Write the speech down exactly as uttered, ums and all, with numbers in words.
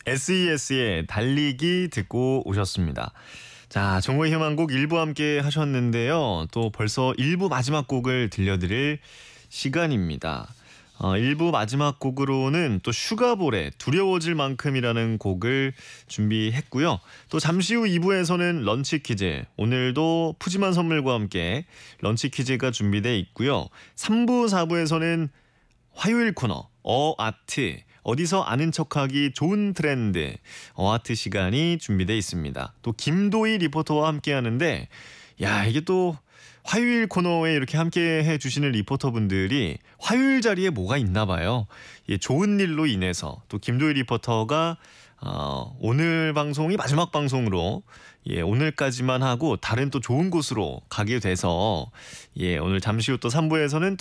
에스이에스의 달리기 듣고 오셨습니다. 자, 정보의 희망곡 일 부 함께 하셨는데요. 또 벌써 일 부 마지막 곡을 들려드릴 시간입니다. 어, 일 부 마지막 곡으로는 또 슈가볼의 두려워질 만큼이라는 곡을 준비했고요. 또 잠시 후 이 부에서는 런치 퀴즈, 오늘도 푸짐한 선물과 함께 런치 퀴즈가 준비되어 있고요. 삼 부, 사 부에서는 화요일 코너 어아트, 어디서 아는 척하기 좋은 트렌드 어아트 시간이 준비되어 있습니다. 또 김도희 리포터와 함께 하는데, 야, 이게 또 화요일 코너에 이렇게 함께 해주시는 리포터분들이 화요일 자리에 뭐가 있나 봐요. 예, 좋은 일로 인해서 또 김도희 리포터가 어, 오늘 방송이 마지막 방송으로, 예, 오늘까지만 하고 다른 또 좋은 곳으로 가게 돼서, 예, 오늘 잠시 후 또 삼 부에서는